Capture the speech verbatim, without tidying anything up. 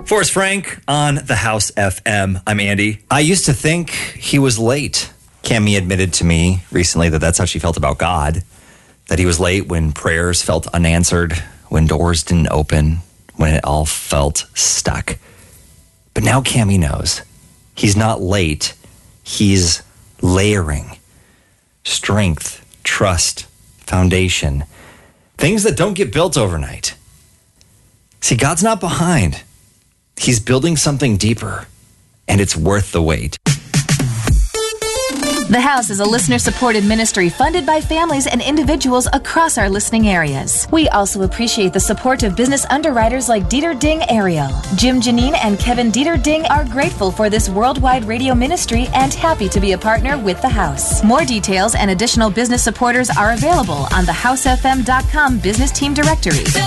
Forrest Frank on the House F M. I'm Andy. I used to think he was late. Cammie admitted to me recently that that's how she felt about God, that he was late when prayers felt unanswered, when doors didn't open, when it all felt stuck. But now Cammie knows he's not late. He's layering. Strength, trust, foundation. Things that don't get built overnight. See, God's not behind. He's building something deeper, and it's worth the wait. The House is a listener-supported ministry funded by families and individuals across our listening areas. We also appreciate the support of business underwriters like Dieter Ding Ariel. Jim Janine and Kevin Dieter Ding are grateful for this worldwide radio ministry and happy to be a partner with the House. More details and additional business supporters are available on the house f m dot com business team directory.